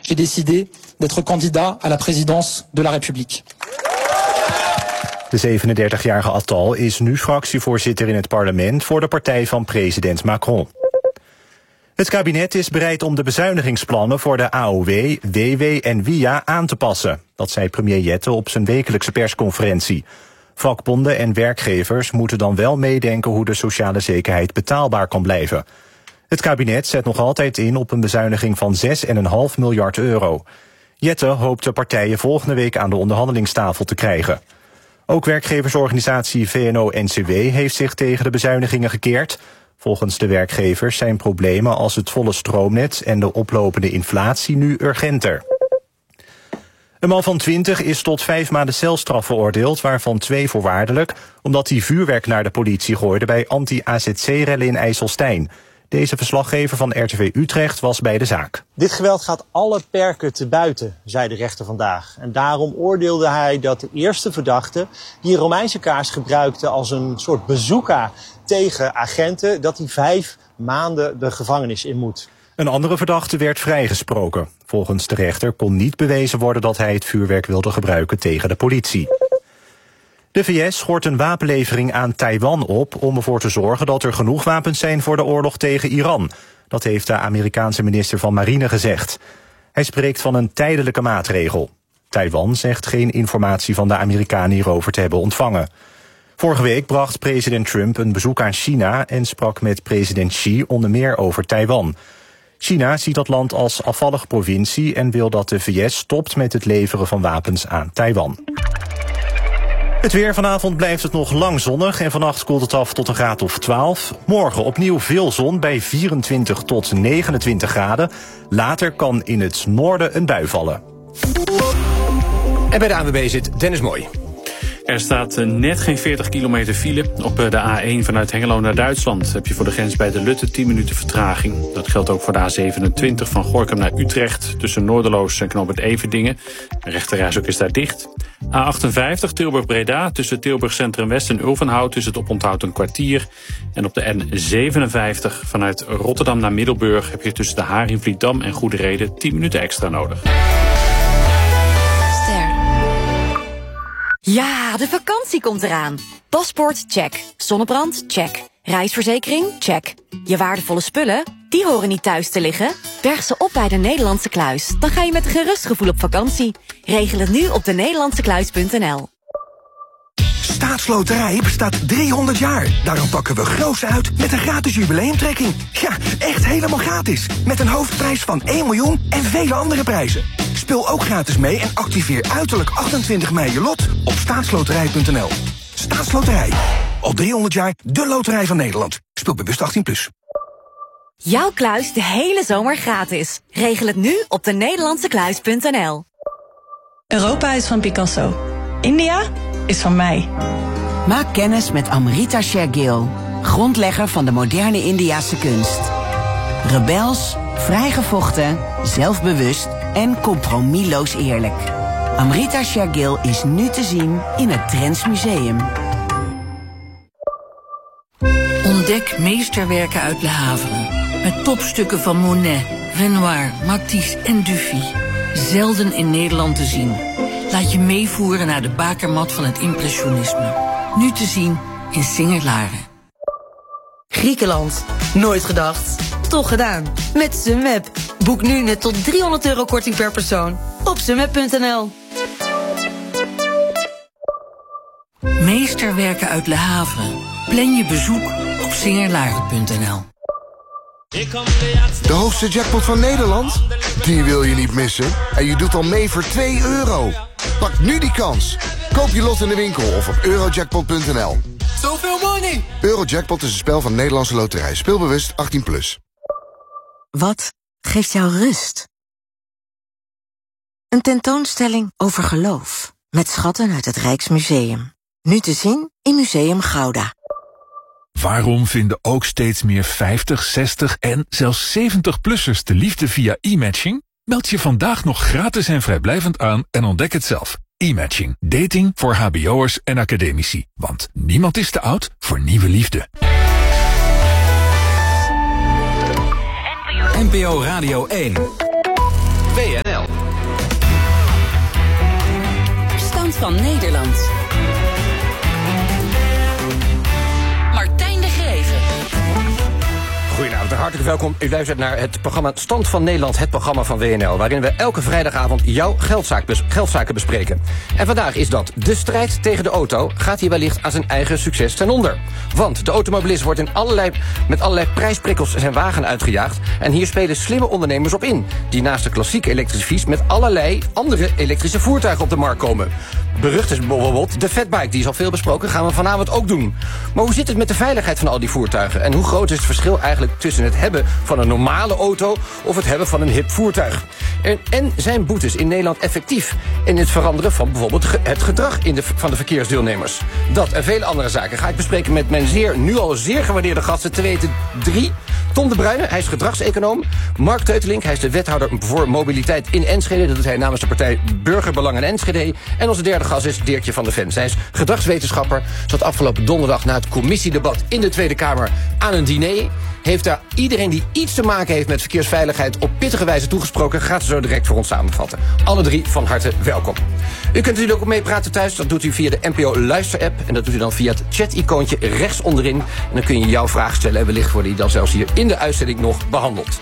j'ai décidé d'être candidat à la présidence de la République. De 37-jarige Attal is nu fractievoorzitter in het parlement voor de partij van president Macron. Het kabinet is bereid om de bezuinigingsplannen voor de AOW, WW en WIA aan te passen. Dat zei premier Jette op zijn wekelijkse persconferentie. Vakbonden en werkgevers moeten dan wel meedenken hoe de sociale zekerheid betaalbaar kan blijven. Het kabinet zet nog altijd in op een bezuiniging van 6,5 miljard euro. Jette hoopt de partijen volgende week aan de onderhandelingstafel te krijgen. Ook werkgeversorganisatie VNO-NCW heeft zich tegen de bezuinigingen gekeerd. Volgens de werkgevers zijn problemen als het volle stroomnet en de oplopende inflatie nu urgenter. Een man van 20 is tot 5 maanden celstraf veroordeeld, waarvan 2 voorwaardelijk, omdat hij vuurwerk naar de politie gooide bij anti-AZC-rellen in IJsselstein. Deze verslaggever van RTV Utrecht was bij de zaak. Dit geweld gaat alle perken te buiten, zei de rechter vandaag. En daarom oordeelde hij dat de eerste verdachte, die een Romeinse kaars gebruikte als een soort bazooka tegen agenten, dat hij 5 maanden de gevangenis in moet. Een andere verdachte werd vrijgesproken. Volgens de rechter kon niet bewezen worden dat hij het vuurwerk wilde gebruiken tegen de politie. De VS schort een wapenlevering aan Taiwan op om ervoor te zorgen dat er genoeg wapens zijn voor de oorlog tegen Iran. Dat heeft de Amerikaanse minister van Marine gezegd. Hij spreekt van een tijdelijke maatregel. Taiwan zegt geen informatie van de Amerikanen hierover te hebben ontvangen. Vorige week bracht president Trump een bezoek aan China en sprak met president Xi onder meer over Taiwan. China ziet dat land als afvallige provincie en wil dat de VS stopt met het leveren van wapens aan Taiwan. Het weer: vanavond blijft het nog lang zonnig en vannacht koelt het af tot een graad of 12. Morgen opnieuw veel zon bij 24 tot 29 graden. Later kan in het noorden een bui vallen. En bij de ANWB zit Dennis Mooi. Er staat net geen 40 kilometer file. Op de A1 vanuit Hengelo naar Duitsland heb je voor de grens bij de Lutte 10 minuten vertraging. Dat geldt ook voor de A27 van Gorinchem naar Utrecht tussen Noorderloos en Knooppunt Everdingen. De rechterreis is daar dicht. A58 Tilburg-Breda tussen Tilburg Centrum West en Ulvenhout is het oponthoud een kwartier. En op de N57 vanuit Rotterdam naar Middelburg heb je tussen de Haringvlietdam en Goede Reden 10 minuten extra nodig. Ja, de vakantie komt eraan. Paspoort, check. Zonnebrand, check. Reisverzekering, check. Je waardevolle spullen, die horen niet thuis te liggen. Berg ze op bij de Nederlandse Kluis. Dan ga je met een gerust gevoel op vakantie. Regel het nu op denederlandsekluis.nl. Staatsloterij bestaat 300 jaar. Daarom pakken we groots uit met een gratis jubileumtrekking. Ja, echt helemaal gratis. Met een hoofdprijs van 1 miljoen en vele andere prijzen. Speel ook gratis mee en activeer uiterlijk 28 mei je lot op staatsloterij.nl. Staatsloterij. Al 300 jaar de loterij van Nederland. Speel bewust 18+. Jouw kluis de hele zomer gratis. Regel het nu op denederlandsekluis.nl. Europa is van Picasso. India is van mij. Maak kennis met Amrita Shergill, grondlegger van de moderne Indiase kunst. Rebels, vrijgevochten, zelfbewust en compromisloos eerlijk. Amrita Shergill is nu te zien in het Trends Museum. Ontdek meesterwerken uit Le Havre. Met topstukken van Monet, Renoir, Matisse en Dufy. Zelden in Nederland te zien. Laat je meevoeren naar de bakermat van het impressionisme. Nu te zien in Singer-Laren. Griekenland. Nooit gedacht. Toch gedaan. Met Sunweb. Boek nu net tot €300 korting per persoon. Op sunweb.nl. Meesterwerken uit Le Havre. Plan je bezoek op singerlaren.nl. De hoogste jackpot van Nederland? Die wil je niet missen. En je doet al mee voor €2. Pak nu die kans. Koop je lot in de winkel of op eurojackpot.nl. Zoveel money! Eurojackpot is een spel van Nederlandse Loterij. Speelbewust 18+. Wat geeft jou rust? Een tentoonstelling over geloof. Met schatten uit het Rijksmuseum. Nu te zien in Museum Gouda. Waarom vinden ook steeds meer 50, 60 en zelfs 70-plussers de liefde via e-matching? Meld je vandaag nog gratis en vrijblijvend aan en ontdek het zelf. E-matching. Dating voor hbo'ers en academici. Want niemand is te oud voor nieuwe liefde. NPO Radio 1. WNL. van Nederland. Martijn de Geven. Goedenavond en hartelijk welkom. U luistert naar het programma Stand van Nederland, het programma van WNL... waarin we elke vrijdagavond jouw geldzaken bespreken. En vandaag is dat de strijd tegen de auto gaat hier wellicht aan zijn eigen succes ten onder. Want de automobilist wordt met allerlei prijsprikkels zijn wagen uitgejaagd... en hier spelen slimme ondernemers op in... die naast de klassieke elektrische fiets met allerlei andere elektrische voertuigen op de markt komen. Berucht is bijvoorbeeld de fatbike, die is al veel besproken, gaan we vanavond ook doen. Maar hoe zit het met de veiligheid van al die voertuigen? En hoe groot is het verschil eigenlijk tussen het hebben van een normale auto of het hebben van een hip voertuig? En zijn boetes in Nederland effectief in het veranderen van bijvoorbeeld het gedrag van de verkeersdeelnemers? Dat en vele andere zaken ga ik bespreken met mijn nu al zeer gewaardeerde gasten, te weten 3. Tom de Bruyne, hij is gedragseconoom. Mark Teutelink, hij is de wethouder voor mobiliteit in Enschede. Dat doet hij namens de partij Burgerbelang in Enschede. En onze derde gast is Dirkje van der Ven. Zij is gedragswetenschapper. Zat afgelopen donderdag na het commissiedebat in de Tweede Kamer aan een diner. Heeft daar iedereen die iets te maken heeft met verkeersveiligheid op pittige wijze toegesproken. Gaat ze zo direct voor ons samenvatten. Alle 3 van harte welkom. U kunt natuurlijk ook meepraten thuis. Dat doet u via de NPO Luister-app. En dat doet u dan via het chat-icoontje rechts onderin. En dan kun je jouw vraag stellen. En wellicht worden die dan zelfs hier in de uitzending nog behandeld.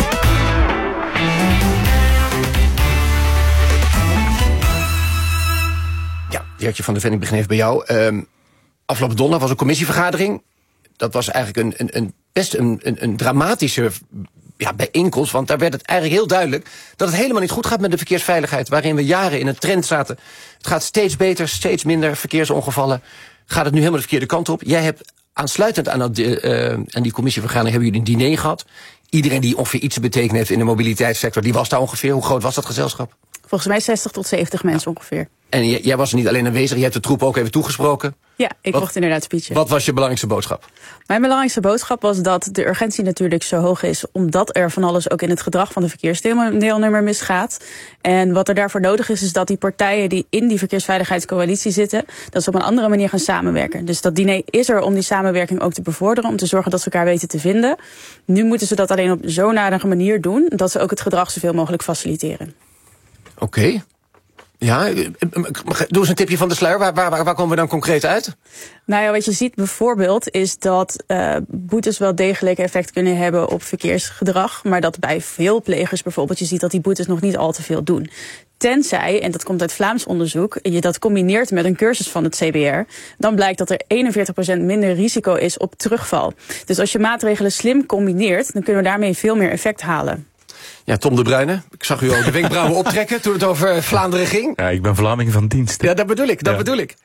Ja, Dirkje van der Ven, ik begin even bij jou. Afgelopen donderdag was een commissievergadering. Dat was eigenlijk best een dramatische bijeenkomst. Want daar werd het eigenlijk heel duidelijk dat het helemaal niet goed gaat met de verkeersveiligheid. Waarin we jaren in een trend zaten. Het gaat steeds beter, steeds minder verkeersongevallen. Gaat het nu helemaal de verkeerde kant op? Jij hebt aansluitend aan die commissievergadering hebben jullie een diner gehad. Iedereen die ongeveer iets te betekenen heeft in de mobiliteitssector, die was daar ongeveer. Hoe groot was dat gezelschap? Volgens mij 60 tot 70 mensen ongeveer. En jij was er niet alleen aanwezig, je hebt de troep ook even toegesproken. Ja, ik mocht inderdaad speechen. Wat was je belangrijkste boodschap? Mijn belangrijkste boodschap was dat de urgentie natuurlijk zo hoog is, omdat er van alles ook in het gedrag van de verkeersdeelnemer misgaat. En wat er daarvoor nodig is dat die partijen die in die verkeersveiligheidscoalitie zitten, dat ze op een andere manier gaan samenwerken. Dus dat diner is er om die samenwerking ook te bevorderen, om te zorgen dat ze elkaar weten te vinden. Nu moeten ze dat alleen op zo'n nadige manier doen, dat ze ook het gedrag zoveel mogelijk faciliteren. Oké. Ja, doe eens een tipje van de sluier. Waar komen we dan concreet uit? Nou ja, wat je ziet bijvoorbeeld is dat boetes wel degelijk effect kunnen hebben op verkeersgedrag. Maar dat bij veel plegers bijvoorbeeld je ziet dat die boetes nog niet al te veel doen. Tenzij, en dat komt uit Vlaams onderzoek, je dat combineert met een cursus van het CBR, dan blijkt dat er 41% minder risico is op terugval. Dus als je maatregelen slim combineert, dan kunnen we daarmee veel meer effect halen. Ja, Tom de Bruyne, ik zag u al de wenkbrauwen optrekken toen het over Vlaanderen ging. Ja, ik ben Vlaming van dienst. Ja, dat bedoel ik.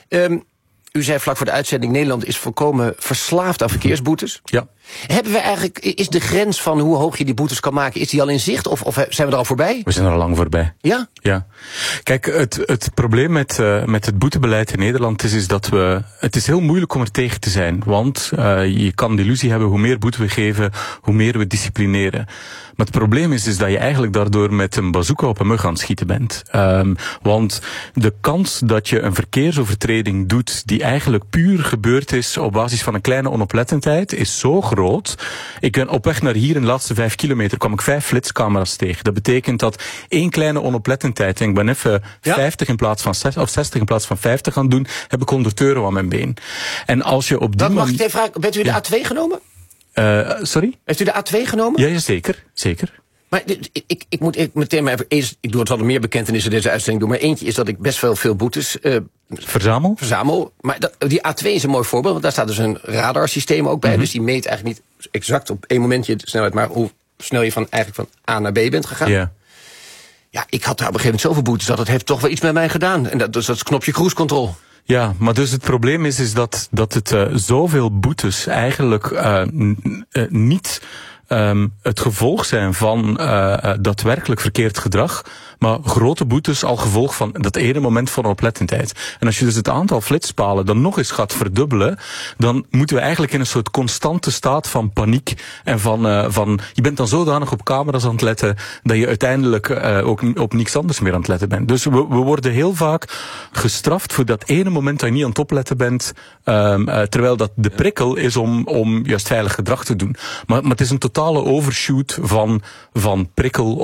U zei vlak voor de uitzending, Nederland is volkomen verslaafd aan verkeersboetes. Ja. Is de grens van hoe hoog je die boetes kan maken, is die al in zicht of zijn we er al voorbij? We zijn er al lang voorbij. Ja? Ja. Kijk, het probleem met het boetebeleid in Nederland is dat het is heel moeilijk om er tegen te zijn. Want je kan de illusie hebben, hoe meer boete we geven, hoe meer we disciplineren. Maar het probleem is dat je eigenlijk daardoor met een bazooka op een mug aan het schieten bent. Want de kans dat je een verkeersovertreding doet die eigenlijk puur gebeurd is op basis van een kleine onoplettendheid is zo groot. Ik ben op weg naar hier in de laatste 5 kilometer kwam ik 5 flitscamera's tegen. Dat betekent dat 1 kleine onoplettendheid, en ik ben even 50 in plaats van 60 of 60 in plaats van 50 gaan doen, heb ik €100 aan mijn been. En als je op die mag ik even vragen, bent u de A2 genomen? Sorry? Heeft u de A2 genomen? Ja, zeker. Maar ik moet meteen maar even eens, ik doe het wel meer bekentenissen deze uitzending doen, maar eentje is dat ik best veel boetes verzamel. Maar die A2 is een mooi voorbeeld, want daar staat dus een radarsysteem ook bij. Mm-hmm. Dus die meet eigenlijk niet exact op één momentje de snelheid, maar hoe snel je van A naar B bent gegaan. Yeah. Ja, ik had daar op een gegeven moment zoveel boetes dat het heeft toch wel iets met mij gedaan. En dat is het knopje cruise control. Ja, maar dus het probleem is dat het zoveel boetes eigenlijk niet het gevolg zijn van daadwerkelijk verkeerd gedrag, maar grote boetes al gevolg van dat ene moment van oplettendheid. En als je dus het aantal flitspalen dan nog eens gaat verdubbelen, dan moeten we eigenlijk in een soort constante staat van paniek en van je bent dan zodanig op camera's aan het letten dat je uiteindelijk ook op niks anders meer aan het letten bent. Dus we worden heel vaak gestraft voor dat ene moment dat je niet aan het opletten bent, terwijl dat de prikkel is om juist veilig gedrag te doen. Maar het is een totaal totale overshoot van prikkel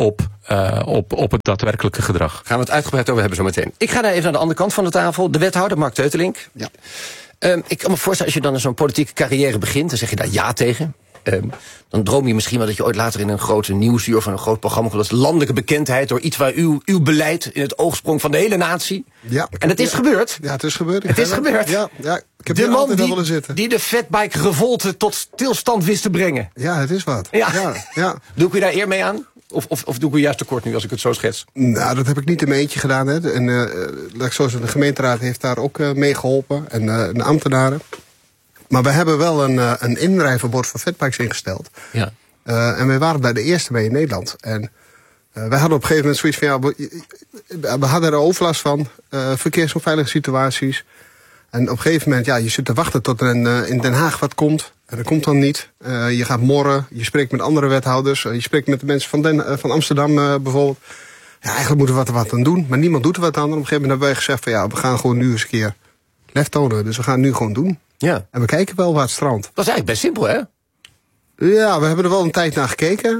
op het daadwerkelijke gedrag. Gaan we het uitgebreid over hebben zo meteen. Ik ga daar even naar de andere kant van de tafel. De wethouder, Mark Teutelink. Ja. Ik kan me voorstellen, als je dan zo'n politieke carrière begint, dan zeg je daar ja tegen. Dan droom je misschien wel dat je ooit later in een grote nieuwsuur of een groot programma komt als landelijke bekendheid door iets waar uw beleid in het oog sprong van de hele natie. Ja, en het is gebeurd. Ja, het is gebeurd. Het is gebeurd. Ja, ik heb de man willen zitten. Die de fatbike revolte tot stilstand wist te brengen. Ja, het is wat. Ja. Doe ik u daar eer mee aan? Of doe ik u juist tekort nu als ik het zo schets? Nou, dat heb ik niet in mijn eentje gedaan. Hè. En laat ik zo zeggen, de gemeenteraad heeft daar ook mee geholpen. En de ambtenaren. Maar we hebben wel een inrijverbod voor fatbikes ingesteld. Ja. En wij waren daar de eerste mee in Nederland. En wij hadden op een gegeven moment zoiets van... we hadden er overlast van. Verkeersonveilige situaties. En op een gegeven moment, je zit te wachten tot er in Den Haag wat komt. En dat komt dan niet. Je gaat morren. Je spreekt met andere wethouders. Je spreekt met de mensen van Amsterdam bijvoorbeeld. Ja, eigenlijk moeten we wat aan doen. Maar niemand doet er wat aan. En op een gegeven moment hebben wij gezegd van... we gaan gewoon nu eens een keer lef tonen. Dus we gaan het nu gewoon doen. Ja. En we kijken wel waar het strandt. Dat is eigenlijk best simpel, hè? Ja, we hebben er wel een tijd naar gekeken.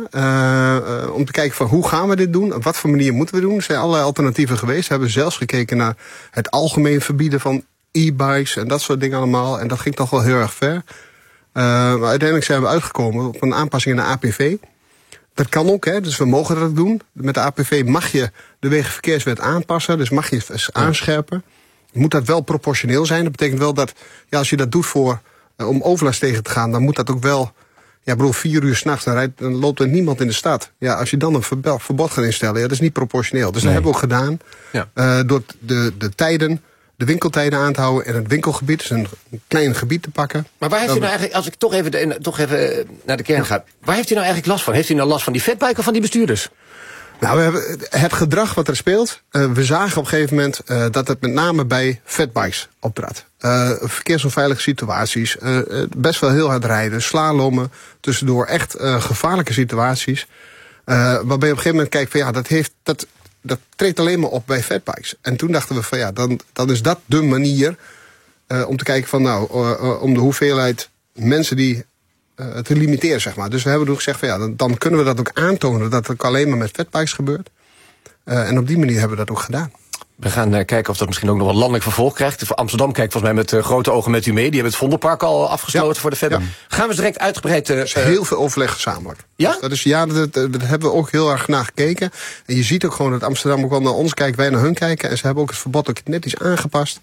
Om te kijken van hoe gaan we dit doen? Op wat voor manier moeten we doen? Er zijn allerlei alternatieven geweest. We hebben zelfs gekeken naar het algemeen verbieden van e-bikes en dat soort dingen allemaal. En dat ging toch wel heel erg ver. Maar uiteindelijk zijn we uitgekomen op een aanpassing in de APV. Dat kan ook, hè? Dus we mogen dat doen. Met de APV mag je de Wegenverkeerswet aanpassen. Dus mag je het aanscherpen. Moet dat wel proportioneel zijn. Dat betekent wel dat als je dat doet om overlast tegen te gaan, dan moet dat ook wel... Ja, bedoel, 4 uur 's nachts, dan loopt er niemand in de stad. Ja, als je dan een verbod gaat instellen, dat is niet proportioneel. Dus dat hebben we ook gedaan. Ja. Door de tijden, de winkeltijden aan te houden en het winkelgebied, dus een klein gebied te pakken. Maar waar heeft u nou eigenlijk, als ik toch even naar de kern ga, waar heeft u nou eigenlijk last van? Heeft u nou last van die fatbike of van die bestuurders? Nou, we hebben het gedrag wat er speelt. We zagen op een gegeven moment dat het met name bij fatbikes optrad. Verkeersonveilige situaties, best wel heel hard rijden, slalommen, tussendoor echt gevaarlijke situaties. Waarbij je op een gegeven moment kijkt van dat treedt alleen maar op bij fatbikes. En toen dachten we van dan is dat de manier om te kijken van om de hoeveelheid mensen die te limiteren, zeg maar. Dus we hebben toen gezegd van dan kunnen we dat ook aantonen dat het alleen maar met fatbikes gebeurt. En op die manier hebben we dat ook gedaan. We gaan kijken of dat misschien ook nog een landelijk vervolg krijgt. Amsterdam kijkt volgens mij met grote ogen met u mee. Die hebben het Vondelpark al afgesloten voor de fatbike. Ja. Gaan we direct uitgebreid... heel veel overleg gezamenlijk. Ja? Dus daar hebben we ook heel erg naar gekeken. En je ziet ook gewoon dat Amsterdam ook wel naar ons kijkt, wij naar hun kijken. En ze hebben ook het verbod ook net iets aangepast.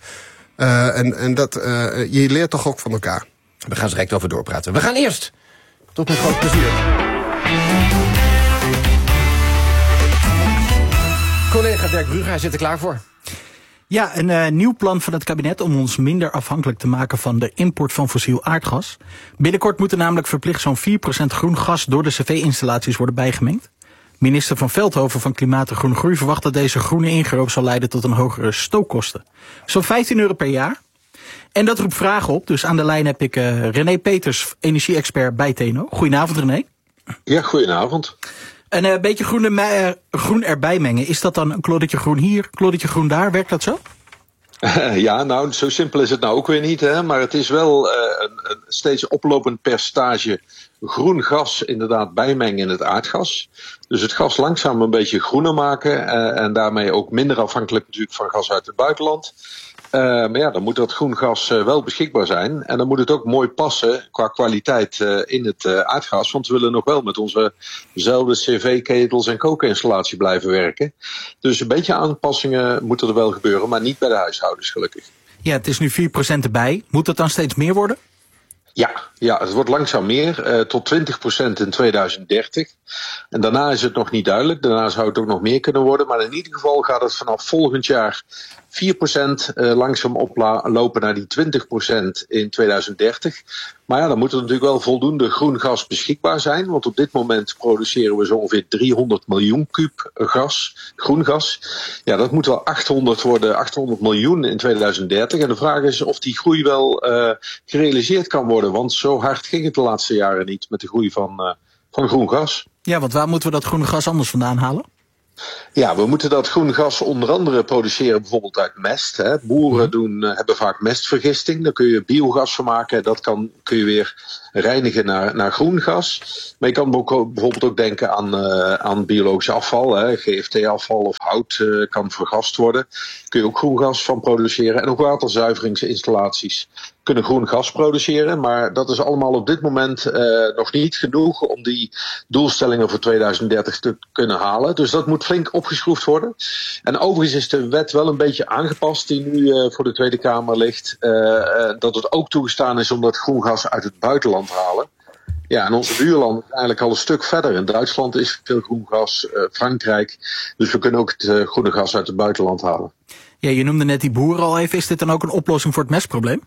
Je leert toch ook van elkaar. We gaan direct over doorpraten. We gaan eerst, tot mijn groot plezier, collega Dirk Brugge, hij zit er klaar voor. Ja, een nieuw plan van het kabinet om ons minder afhankelijk te maken van de import van fossiel aardgas. Binnenkort moet er namelijk verplicht zo'n 4% groen gas door de cv-installaties worden bijgemengd. Minister Van Veldhoven van Klimaat en Groene Groei verwacht dat deze groene ingroep zal leiden tot een hogere stookkosten. Zo'n €15 per jaar. En dat roept vragen op, dus aan de lijn heb ik René Peters, energie-expert bij TNO. Goedenavond, René. Ja, goedenavond. Een beetje groen erbij mengen, is dat dan een kloddetje groen hier, kloddetje groen daar? Werkt dat zo? Ja, nou, zo simpel is het nou ook weer niet, hè. Maar het is wel een steeds oplopend percentage groen gas inderdaad bijmengen in het aardgas. Dus het gas langzaam een beetje groener maken en daarmee ook minder afhankelijk natuurlijk van gas uit het buitenland. Maar dan moet dat groen gas wel beschikbaar zijn. En dan moet het ook mooi passen qua kwaliteit in het aardgas. Want we willen nog wel met onzezelfde cv-ketels en kookinstallatie blijven werken. Dus een beetje aanpassingen moeten er wel gebeuren, maar niet bij de huishoudens gelukkig. Ja, het is nu 4% erbij. Moet dat dan steeds meer worden? Ja, het wordt langzaam meer, tot 20% in 2030. En daarna is het nog niet duidelijk. Daarna zou het ook nog meer kunnen worden. Maar in ieder geval gaat het vanaf volgend jaar 4% langzaam oplopen naar die 20% in 2030. Maar ja, dan moet er natuurlijk wel voldoende groen gas beschikbaar zijn. Want op dit moment produceren we zo ongeveer 300 miljoen kuub groen gas. Ja, dat moet wel 800 worden, 800 miljoen in 2030. En de vraag is of die groei wel gerealiseerd kan worden. Want zo hard ging het de laatste jaren niet met de groei van groen gas. Ja, want waar moeten we dat groene gas anders vandaan halen? Ja, we moeten dat groen gas onder andere produceren bijvoorbeeld uit mest. Hè. Boeren hebben vaak mestvergisting. Daar kun je biogas van maken. Dat kun je weer reinigen naar groen gas. Maar je kan bijvoorbeeld ook denken aan biologisch afval. Hè. GFT-afval of hout kan vergast worden. Daar kun je ook groen gas van produceren. En ook waterzuiveringsinstallaties kunnen groen gas produceren. Maar dat is allemaal op dit moment nog niet genoeg om die doelstellingen voor 2030 te kunnen halen. Dus dat moet flink opgeschroefd worden. En overigens is de wet wel een beetje aangepast die nu voor de Tweede Kamer ligt. Dat het ook toegestaan is om dat groen gas uit het buitenland te halen. Ja, en onze buurlanden zijn eigenlijk al een stuk verder. In Duitsland is veel groen gas, Frankrijk. Dus we kunnen ook het groene gas uit het buitenland halen. Ja, je noemde net die boeren al even. Is dit dan ook een oplossing voor het mestprobleem?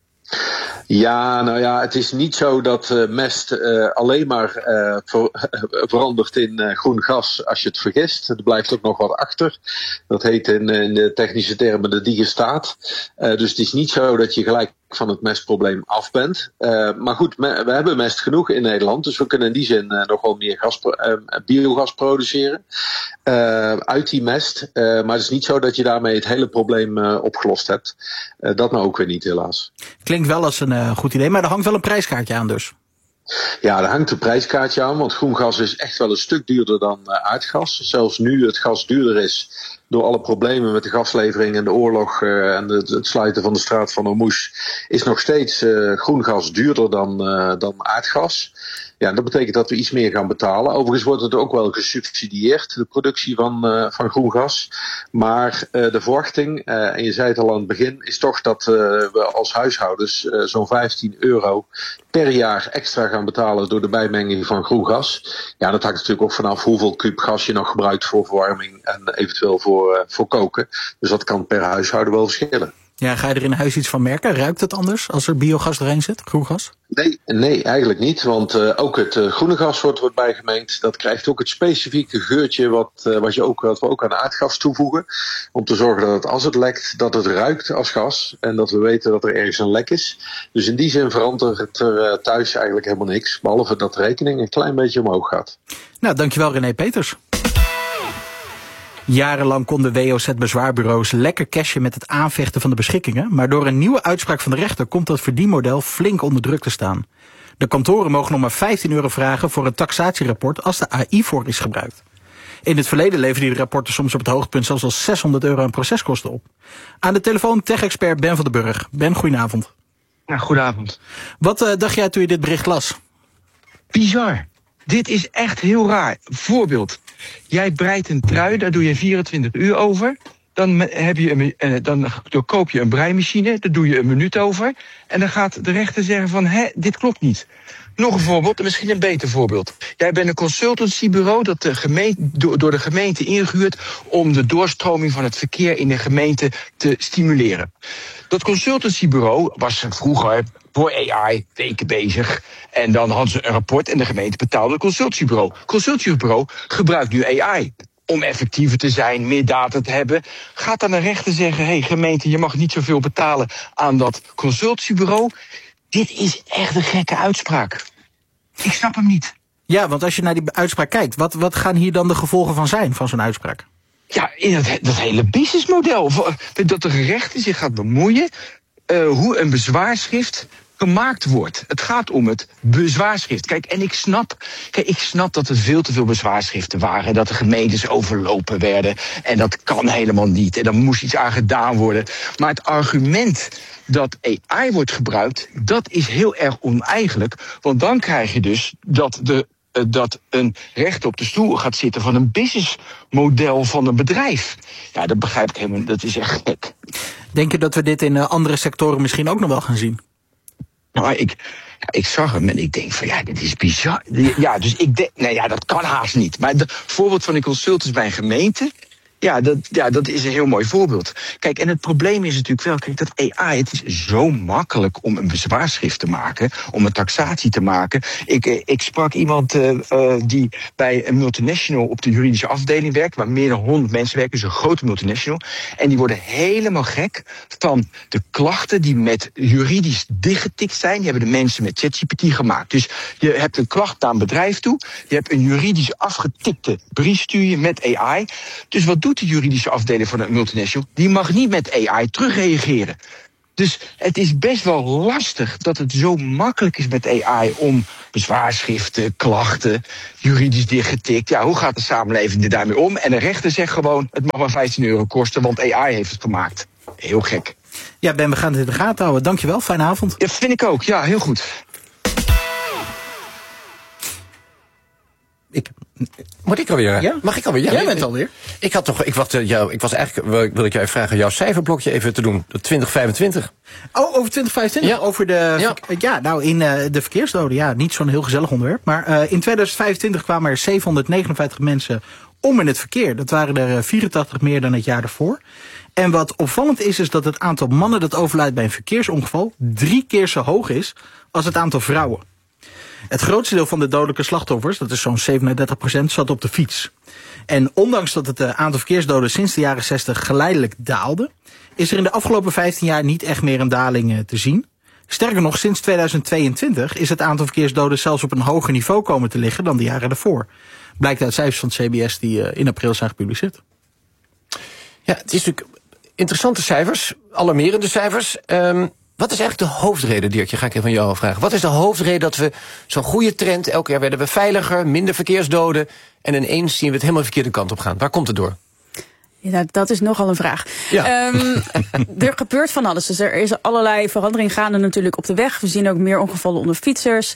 Ja, nou ja, het is niet zo dat mest alleen maar verandert in groen gas als je het vergist. Er blijft ook nog wat achter. Dat heet in de technische termen de digestaat. Dus het is niet zo dat je gelijk van het mestprobleem af bent. Maar goed, we hebben mest genoeg in Nederland. Dus we kunnen in die zin nog wel meer biogas produceren uit die mest. Maar het is niet zo dat je daarmee het hele probleem opgelost hebt. Dat nou ook weer niet, helaas. Klinkt wel als een goed idee, maar er hangt wel een prijskaartje aan dus. Ja, er hangt een prijskaartje aan, want groen gas is echt wel een stuk duurder dan aardgas. Zelfs nu het gas duurder is door alle problemen met de gaslevering en de oorlog en het sluiten van de straat van Hormuz, is nog steeds groen gas duurder dan aardgas. Ja, dat betekent dat we iets meer gaan betalen. Overigens wordt het ook wel gesubsidieerd, de productie van groen gas. Maar de verwachting, en je zei het al aan het begin, is toch dat we als huishoudens zo'n €15 per jaar extra gaan betalen door de bijmenging van groen gas. Ja, dat hangt natuurlijk ook vanaf hoeveel kuub gas je nog gebruikt voor verwarming en eventueel voor koken. Dus dat kan per huishouden wel verschillen. Ja, ga je er in huis iets van merken? Ruikt het anders als er biogas erin zit, groen gas? Nee, eigenlijk niet. Want ook het groene gas wordt bijgemengd. Dat krijgt ook het specifieke geurtje wat we ook aan aardgas toevoegen. Om te zorgen dat als het lekt, dat het ruikt als gas. En dat we weten dat er ergens een lek is. Dus in die zin verandert er thuis eigenlijk helemaal niks. Behalve dat de rekening een klein beetje omhoog gaat. Nou, dankjewel René Peters. Jarenlang konden WOZ-bezwaarbureaus lekker cashen met het aanvechten van de beschikkingen, maar door een nieuwe uitspraak van de rechter komt dat verdienmodel flink onder druk te staan. De kantoren mogen nog maar €15 vragen voor een taxatierapport als de AI voor is gebruikt. In het verleden leverden die rapporten soms op het hoogtepunt zelfs al €600 aan proceskosten op. Aan de telefoon tech-expert Ben van den Burg. Ben, goedenavond. Nou, goedenavond. Wat dacht jij toen je dit bericht las? Bizar. Dit is echt heel raar. Voorbeeld. Jij breidt een trui, daar doe je 24 uur over. Dan koop je een breimachine, daar doe je een minuut over. En dan gaat de rechter zeggen van, dit klopt niet. Nog een voorbeeld, misschien een beter voorbeeld. Jij bent een consultancybureau dat door de gemeente ingehuurd om de doorstroming van het verkeer in de gemeente te stimuleren. Dat consultancybureau was vroeger voor AI weken bezig. En dan hadden ze een rapport en de gemeente betaalde het consultancybureau. Het consultancybureau gebruikt nu AI. Om effectiever te zijn, meer data te hebben. Gaat dan een rechter zeggen, gemeente, je mag niet zoveel betalen aan dat consultancybureau. Dit is echt een gekke uitspraak. Ik snap hem niet. Ja, want als je naar die uitspraak kijkt, wat gaan hier dan de gevolgen van zijn, van zo'n uitspraak? Ja, in dat hele businessmodel. Dat de rechter zich gaat bemoeien hoe een bezwaarschrift gemaakt wordt. Het gaat om het bezwaarschrift. Kijk, en ik snap dat er veel te veel bezwaarschriften waren. Dat de gemeentes overlopen werden. En dat kan helemaal niet. En daar moest iets aan gedaan worden. Maar het argument dat AI wordt gebruikt, dat is heel erg oneigenlijk. Want dan krijg je dus dat een rechter op de stoel gaat zitten van een businessmodel van een bedrijf. Ja, dat begrijp ik helemaal. Dat is echt gek. Denk je dat we dit in andere sectoren misschien ook nog wel gaan zien? Nou, ik zag hem en ik denk van dit is bizar. Ja, dus ik denk, dat kan haast niet. Maar het voorbeeld van die consultants bij een gemeente, dat is een heel mooi voorbeeld. Kijk, en het probleem is natuurlijk wel, kijk, dat AI, het is zo makkelijk om een bezwaarschrift te maken, om een taxatie te maken. Ik sprak iemand die bij een multinational op de juridische afdeling werkt, waar meer dan 100 mensen werken, dus een grote multinational. En die worden helemaal gek van de klachten die met juridisch dichtgetikt zijn. Die hebben de mensen met ChatGPT gemaakt. Dus je hebt een klacht naar een bedrijf toe, je hebt een juridisch afgetikte brief stuur je met AI. Dus wat doet de juridische afdeling van een multinational? Die mag niet met AI terugreageren. Dus het is best wel lastig dat het zo makkelijk is met AI om bezwaarschriften, klachten, juridisch dichtgetikt. Ja, hoe gaat de samenleving er daarmee om? En de rechter zegt gewoon, het mag maar €15 kosten, want AI heeft het gemaakt. Heel gek. Ja, Ben, we gaan het in de gaten houden. Dankjewel, fijne avond. Ja, vind ik ook. Ja, heel goed. Moet ik alweer? Ja? Mag ik alweer? Ja, Jij bent alweer. Wil ik jou vragen jouw cijferblokje even te doen. 2025. Oh, over 2025? Ja. Over de... in de verkeersdoden. Ja, niet zo'n heel gezellig onderwerp. Maar in 2025 kwamen er 759 mensen om in het verkeer. Dat waren er 84 meer dan het jaar ervoor. En wat opvallend is dat het aantal mannen dat overlijdt bij een verkeersongeval 3 keer zo hoog is als het aantal vrouwen. Het grootste deel van de dodelijke slachtoffers, dat is zo'n 37%, zat op de fiets. En ondanks dat het aantal verkeersdoden sinds de jaren 60 geleidelijk daalde, is er in de afgelopen 15 jaar niet echt meer een daling te zien. Sterker nog, sinds 2022 is het aantal verkeersdoden zelfs op een hoger niveau komen te liggen dan de jaren daarvoor. Blijkt uit cijfers van het CBS die in april zijn gepubliceerd. Ja, het is natuurlijk interessante cijfers, alarmerende cijfers. Wat is eigenlijk de hoofdreden, Dirkje? Ga ik even van jou vragen. Wat is de hoofdreden dat we zo'n goede trend, elk jaar werden we veiliger, minder verkeersdoden, en ineens zien we het helemaal de verkeerde kant op gaan? Waar komt het door? Ja, dat is nogal een vraag. Ja. Er gebeurt van alles. Dus er is allerlei verandering gaande natuurlijk op de weg. We zien ook meer ongevallen onder fietsers.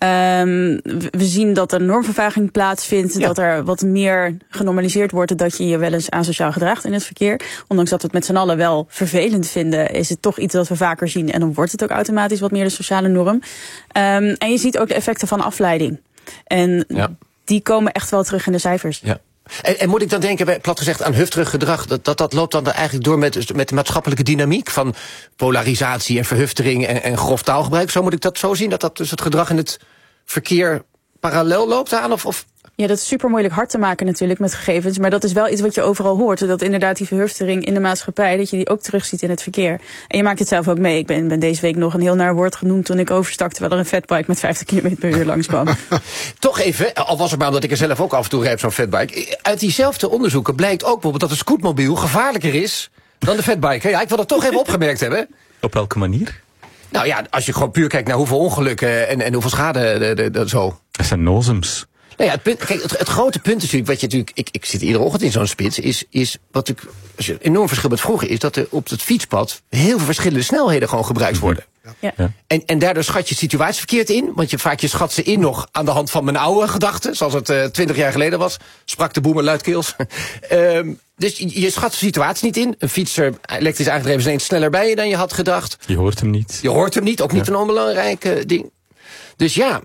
We zien dat er normvervaging plaatsvindt. Ja. Dat er wat meer genormaliseerd wordt dat je je wel eens asociaal gedraagt in het verkeer. Ondanks dat we het met z'n allen wel vervelend vinden, is het toch iets dat we vaker zien. En dan wordt het ook automatisch wat meer de sociale norm. En je ziet ook de effecten van afleiding. En die komen echt wel terug in de cijfers. Ja. En moet ik dan denken, plat gezegd, aan hufterig gedrag, dat loopt dan eigenlijk door met de maatschappelijke dynamiek van polarisatie en verhuftering en grof taalgebruik? Zo moet ik dat zo zien, dat dus het gedrag in het verkeer parallel loopt aan? Of? Ja, dat is super moeilijk hard te maken natuurlijk met gegevens. Maar dat is wel iets wat je overal hoort. Dat inderdaad die verhuftering in de maatschappij, dat je die ook terugziet in het verkeer. En je maakt het zelf ook mee. Ik ben deze week nog een heel naar woord genoemd toen ik overstak, terwijl er een fatbike met 50 km/h langskwam. Toch even, al was het maar omdat ik er zelf ook af en toe rijd, zo'n fatbike. Uit diezelfde onderzoeken blijkt ook bijvoorbeeld dat een scootmobiel gevaarlijker is dan de fatbike. Ja, ik wil dat toch even opgemerkt hebben. Op welke manier? Nou ja, als je gewoon puur kijkt naar hoeveel ongelukken en hoeveel schade zo. Dat zijn nozems. Nou ja, het grote punt is natuurlijk, wat je natuurlijk, ik zit iedere ochtend in zo'n spits, is wat ik, als je een enorm verschil met vroeger is, dat er op het fietspad heel veel verschillende snelheden gewoon gebruikt worden. Ja. En daardoor schat je situatie verkeerd in, want vaak je schat ze in nog aan de hand van mijn oude gedachten, zoals het 20 jaar geleden was, sprak de boemer luidkeels. Dus je schat de situatie niet in. Een fietser, elektrisch aangedreven, is ineens sneller bij je dan je had gedacht. Je hoort hem niet. Je hoort hem niet, ook niet een onbelangrijk ding. Dus ja,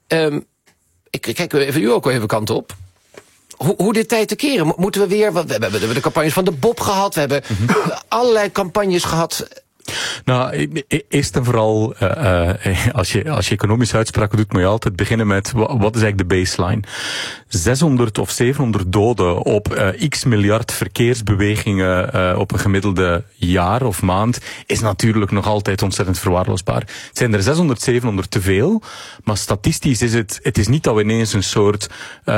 ik kijk even u ook even kant op. Hoe dit tijd te keren? Moeten we weer... We hebben de campagnes van de Bob gehad. We hebben allerlei campagnes gehad. Nou, eerst en vooral, als je economische uitspraken doet, moet je altijd beginnen met, wat is eigenlijk de baseline? 600 of 700 doden op x miljard verkeersbewegingen op een gemiddelde jaar of maand is natuurlijk nog altijd ontzettend verwaarloosbaar. Het zijn er 600, 700 te veel, maar statistisch is het is niet dat we ineens een soort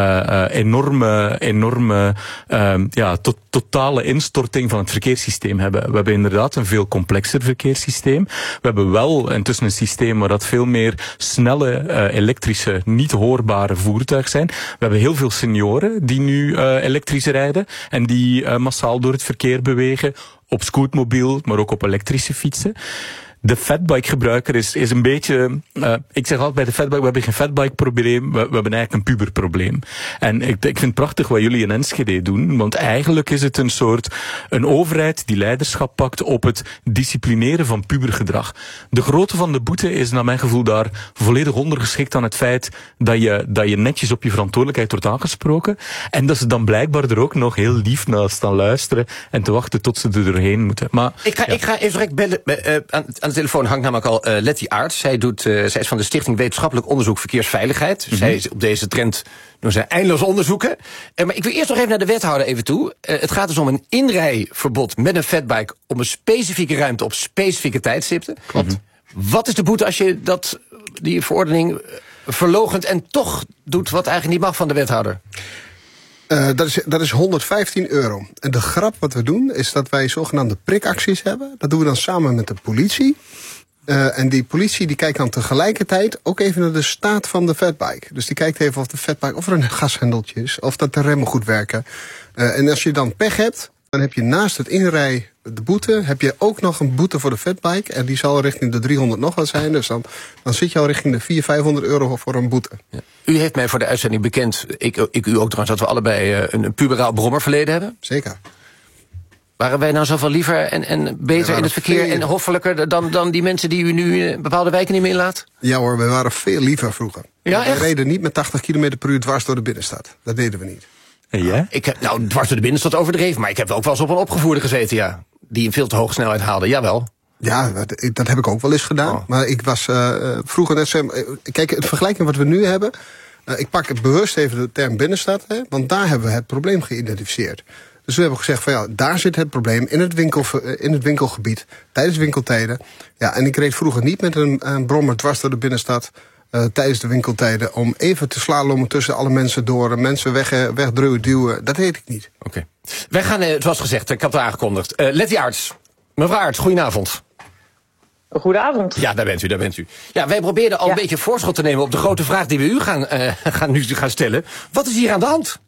enorme totale instorting van het verkeerssysteem hebben. We hebben inderdaad een veel complexer verkeerssysteem. We hebben wel intussen een systeem waar dat veel meer snelle, elektrische, niet hoorbare voertuigen zijn. We hebben heel veel senioren die nu elektrisch rijden en die massaal door het verkeer bewegen, op scootmobiel, maar ook op elektrische fietsen. De fatbike-gebruiker is een beetje... ik zeg altijd bij de fatbike, we hebben geen fatbike-probleem, we hebben eigenlijk een puberprobleem. En ik vind het prachtig wat jullie in Enschede doen, want eigenlijk is het een overheid die leiderschap pakt op het disciplineren van pubergedrag. De grootte van de boete is naar mijn gevoel daar volledig ondergeschikt aan het feit dat je netjes op je verantwoordelijkheid wordt aangesproken en dat ze dan blijkbaar er ook nog heel lief naar staan luisteren en te wachten tot ze er doorheen moeten. Maar Ik ga even direct bellen. Aan de telefoon hangt namelijk al Letty Aarts. Zij is van de Stichting Wetenschappelijk Onderzoek Verkeersveiligheid. Zij is op deze trend door zijn eindeloos onderzoeken. Maar ik wil eerst nog even naar de wethouder even toe. Het gaat dus om een inrijverbod met een fatbike om een specifieke ruimte op specifieke tijdstipten. Klopt. Wat is de boete als je die verordening verloochent en toch doet wat eigenlijk niet mag van de wethouder? Dat is €115. En de grap wat we doen, is dat wij zogenaamde prikacties hebben. Dat doen we dan samen met de politie. En die politie die kijkt dan tegelijkertijd ook even naar de staat van de fatbike. Dus die kijkt even of er een gashendeltje is, of dat de remmen goed werken. En als je dan pech hebt, dan heb je naast het inrij de boete, heb je ook nog een boete voor de fatbike. En die zal richting de 300 nog wat zijn. Dus dan zit je al richting de €400-500 voor een boete. Ja. U heeft mij voor de uitzending bekend, ik u ook trouwens, dat we allebei een puberaal brommerverleden hebben. Zeker. Waren wij nou zoveel liever en beter in het verkeer en hoffelijker dan die mensen die u nu bepaalde wijken niet meer inlaat? Ja hoor, we waren veel liever vroeger. Ja, we reden niet met 80 km per uur dwars door de binnenstad. Dat deden we niet. En jij? Ik heb dwars door de binnenstad overdreven, maar ik heb ook wel eens op een opgevoerde gezeten, ja. Die een veel te hoge snelheid haalde, jawel. Ja, dat heb ik ook wel eens gedaan. Oh. Maar ik was vroeger net... Kijk, het vergelijking wat we nu hebben... ik pak bewust even de term binnenstad, want daar hebben we het probleem geïdentificeerd. Dus we hebben gezegd van ja, daar zit het probleem in het winkelgebied, tijdens winkeltijden. Ja, en ik reed vroeger niet met een brommer dwars door de binnenstad tijdens de winkeltijden om even te slalommen tussen alle mensen door, mensen wegduwen. Dat deed ik niet. Oké. Wij gaan, zoals gezegd, ik had het aangekondigd. Letty Aarts. Mevrouw Aarts, goedenavond. Goedenavond. Ja, daar bent u. Ja, wij probeerden al een beetje voorschot te nemen op de grote vraag die we u gaan stellen. Wat is hier aan de hand?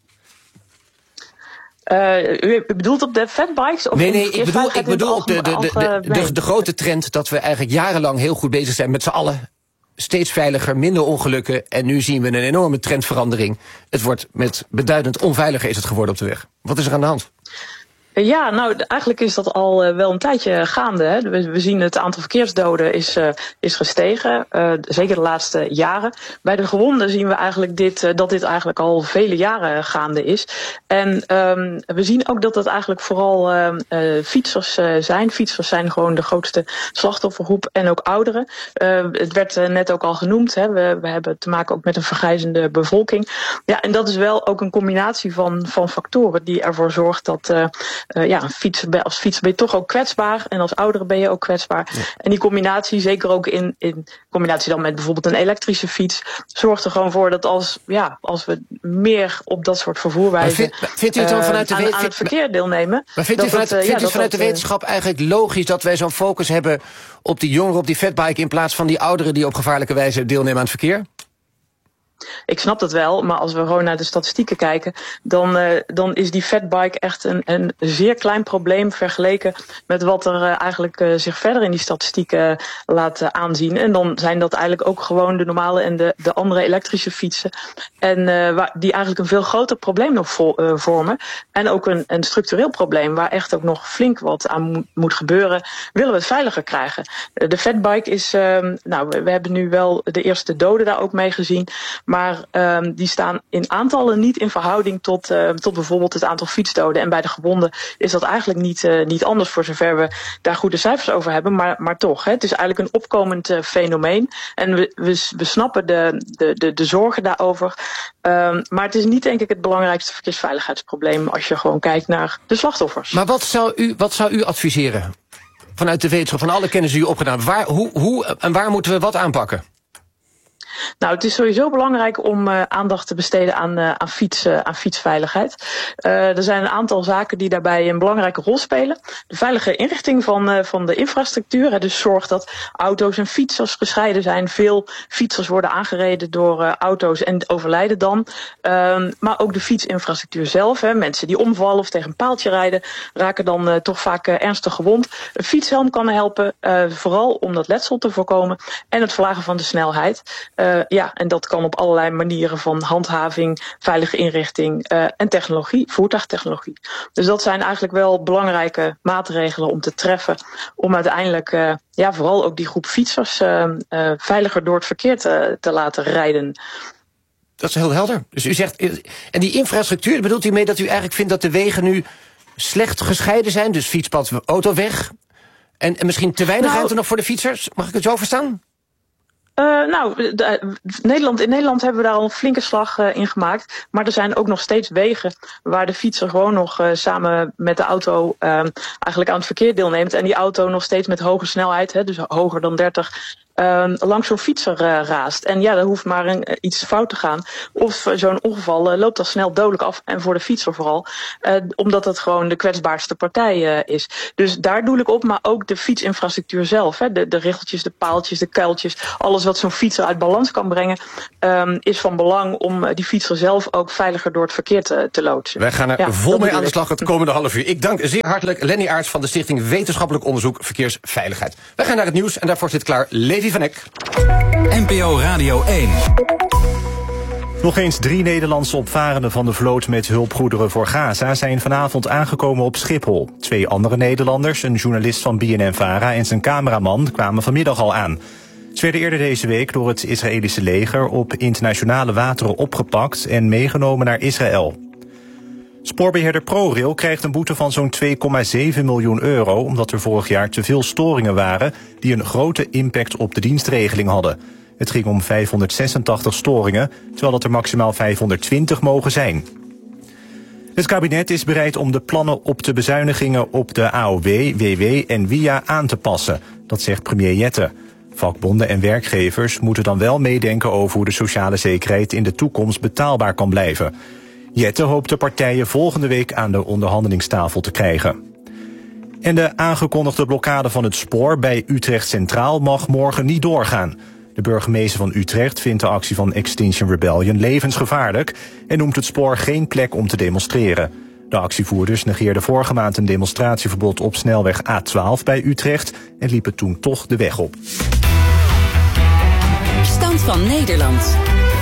U bedoelt op de fatbikes? Of nee, ik bedoel op de grote trend dat we eigenlijk jarenlang heel goed bezig zijn met z'n allen. Steeds veiliger, minder ongelukken. En nu zien we een enorme trendverandering. Het wordt beduidend onveiliger is het geworden op de weg. Wat is er aan de hand? Ja, nou eigenlijk is dat al wel een tijdje gaande. Hè. We zien het aantal verkeersdoden is gestegen, zeker de laatste jaren. Bij de gewonden zien we eigenlijk dat dit eigenlijk al vele jaren gaande is. En we zien ook dat het eigenlijk vooral fietsers zijn. Fietsers zijn gewoon de grootste slachtoffergroep en ook ouderen. Het werd net ook al genoemd, hè. We hebben te maken ook met een vergrijzende bevolking. Ja, en dat is wel ook een combinatie van factoren die ervoor zorgt dat als fietser ben je toch ook kwetsbaar. En als oudere ben je ook kwetsbaar. Ja. En die combinatie, zeker ook in combinatie dan met bijvoorbeeld een elektrische fiets, zorgt er gewoon voor dat als we meer op dat soort vervoerwijzen vindt u het dan vanuit aan het verkeer deelnemen. Maar vindt u vanuit de wetenschap eigenlijk logisch dat wij zo'n focus hebben op die jongeren op die fatbike in plaats van die ouderen die op gevaarlijke wijze deelnemen aan het verkeer? Ik snap dat wel, maar als we gewoon naar de statistieken kijken, dan is die fatbike echt een zeer klein probleem vergeleken met wat er eigenlijk zich verder in die statistieken laat aanzien. En dan zijn dat eigenlijk ook gewoon de normale en de andere elektrische fietsen. En die eigenlijk een veel groter probleem nog vormen. En ook een structureel probleem waar echt ook nog flink wat aan moet gebeuren. Willen we het veiliger krijgen? De fatbike is, we hebben nu wel de eerste doden daar ook mee gezien. Maar die staan in aantallen niet in verhouding tot bijvoorbeeld het aantal fietsdoden. En bij de gewonden is dat eigenlijk niet anders, voor zover we daar goede cijfers over hebben. Maar toch, het is eigenlijk een opkomend fenomeen. En we snappen de zorgen daarover. Maar het is niet, denk ik, het belangrijkste verkeersveiligheidsprobleem als je gewoon kijkt naar de slachtoffers. Maar wat zou u adviseren vanuit de wetenschap, van alle kennis die u opgedaan? Hoe en waar moeten we wat aanpakken? Nou, het is sowieso belangrijk om aandacht te besteden aan fietsveiligheid. Er zijn een aantal zaken die daarbij een belangrijke rol spelen. De veilige inrichting van de infrastructuur. Dus zorg dat auto's en fietsers gescheiden zijn. Veel fietsers worden aangereden door auto's en overlijden dan. Maar ook de fietsinfrastructuur zelf. Mensen die omvallen of tegen een paaltje rijden, raken dan toch vaak ernstig gewond. Een fietshelm kan helpen, vooral om dat letsel te voorkomen. En het verlagen van de snelheid. En dat kan op allerlei manieren, van handhaving, veilige inrichting en technologie, voertuigtechnologie. Dus dat zijn eigenlijk wel belangrijke maatregelen om te treffen, om uiteindelijk vooral ook die groep fietsers veiliger door het verkeer te laten rijden. Dat is heel helder. Dus u zegt, en die infrastructuur, bedoelt u mee dat u eigenlijk vindt dat de wegen nu slecht gescheiden zijn? Dus fietspad, autoweg. En misschien te weinig ruimte nog voor de fietsers? Mag ik het zo verstaan? In Nederland hebben we daar al een flinke slag in gemaakt. Maar er zijn ook nog steeds wegen waar de fietser gewoon nog samen met de auto eigenlijk aan het verkeer deelneemt. En die auto nog steeds met hoge snelheid, dus hoger dan 30... langs zo'n fietser raast. En er hoeft maar iets fout te gaan. Of zo'n ongeval loopt al snel dodelijk af. En voor de fietser vooral. Omdat het gewoon de kwetsbaarste partij is. Dus daar doe ik op. Maar ook de fietsinfrastructuur zelf. De richeltjes, de paaltjes, de kuiltjes. Alles wat zo'n fietser uit balans kan brengen. Is van belang om die fietser zelf ook veiliger door het verkeer te loodsen. Wij gaan er vol mee aan de slag het komende half uur. Ik dank zeer hartelijk Lenny Aarts van de Stichting Wetenschappelijk Onderzoek Verkeersveiligheid. Wij gaan naar het nieuws en daarvoor zit klaar Levi van Eck. NPO Radio 1. Nog eens 3 Nederlandse opvarenden van de vloot met hulpgoederen voor Gaza zijn vanavond aangekomen op Schiphol. 2 andere Nederlanders, een journalist van BNN-Vara en zijn cameraman, kwamen vanmiddag al aan. Ze werden eerder deze week door het Israëlische leger op internationale wateren opgepakt en meegenomen naar Israël. Spoorbeheerder ProRail krijgt een boete van zo'n €2,7 miljoen... omdat er vorig jaar te veel storingen waren die een grote impact op de dienstregeling hadden. Het ging om 586 storingen, terwijl dat er maximaal 520 mogen zijn. Het kabinet is bereid om de plannen op de bezuinigingen op de AOW, WW en WIA aan te passen. Dat zegt premier Jette. Vakbonden en werkgevers moeten dan wel meedenken over hoe de sociale zekerheid in de toekomst betaalbaar kan blijven. Jette hoopt de partijen volgende week aan de onderhandelingstafel te krijgen. En de aangekondigde blokkade van het spoor bij Utrecht Centraal mag morgen niet doorgaan. De burgemeester van Utrecht vindt de actie van Extinction Rebellion levensgevaarlijk en noemt het spoor geen plek om te demonstreren. De actievoerders negeerden vorige maand een demonstratieverbod op snelweg A12 bij Utrecht en liepen toen toch de weg op. Stand van Nederland.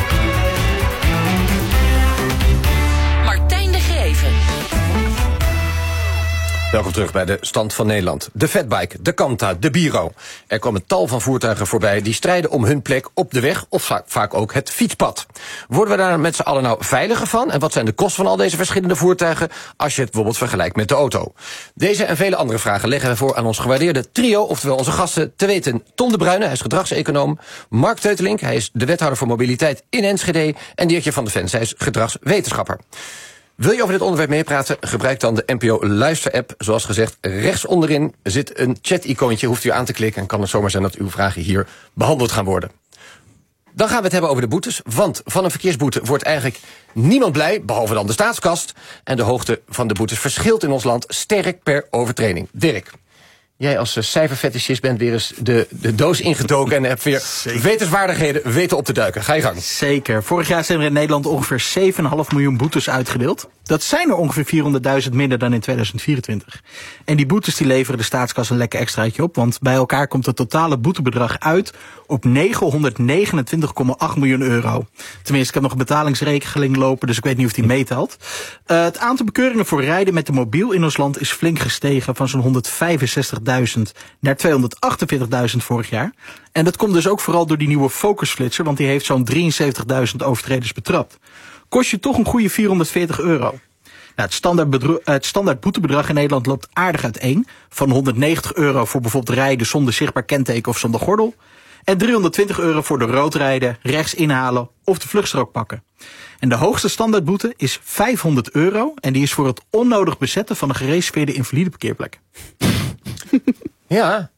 Welkom terug bij de Stand van Nederland. De Fatbike, de Kanta, de Biro. Er komen tal van voertuigen voorbij die strijden om hun plek op de weg of vaak ook het fietspad. Worden we daar met z'n allen nou veiliger van? En wat zijn de kosten van al deze verschillende voertuigen als je het bijvoorbeeld vergelijkt met de auto? Deze en vele andere vragen leggen we voor aan ons gewaardeerde trio, oftewel onze gasten, te weten Ton de Bruyne, hij is gedragseconoom, Mark Teutelink, hij is de wethouder voor mobiliteit in Enschede en Dirkje van de Ven, hij is gedragswetenschapper. Wil je over dit onderwerp meepraten? Gebruik dan de NPO Luister-app. Zoals gezegd, rechts onderin zit een chat-icoontje. Hoeft u aan te klikken en kan het zomaar zijn dat uw vragen hier behandeld gaan worden. Dan gaan we het hebben over de boetes. Want van een verkeersboete wordt eigenlijk niemand blij, behalve dan de staatskast. En de hoogte van de boetes verschilt in ons land sterk per overtreding. Dirk, jij als cijferfetischist bent weer eens de doos ingedoken en hebt weer wetenswaardigheden weten op te duiken. Ga je gang. Zeker. Vorig jaar zijn er in Nederland ongeveer 7,5 miljoen boetes uitgedeeld. Dat zijn er ongeveer 400.000 minder dan in 2024. En die boetes die leveren de staatskas een lekker extraatje op, want bij elkaar komt het totale boetebedrag uit op €929,8 miljoen. Tenminste, ik heb nog een betalingsrekening lopen, dus ik weet niet of die meetelt. Het aantal bekeuringen voor rijden met de mobiel in ons land is flink gestegen van zo'n 165.000 naar 248.000 vorig jaar. En dat komt dus ook vooral door die nieuwe focusflitser, want die heeft zo'n 73.000 overtreders betrapt. Kost je toch een goede €440. Het standaard boetebedrag in Nederland loopt aardig uiteen. Van €190 voor bijvoorbeeld rijden zonder zichtbaar kenteken of zonder gordel. En €320 voor de rood rijden, rechts inhalen of de vluchtstrook pakken. En de hoogste standaardboete is €500 en die is voor het onnodig bezetten van een gereserveerde invalide parkeerplek. Ja,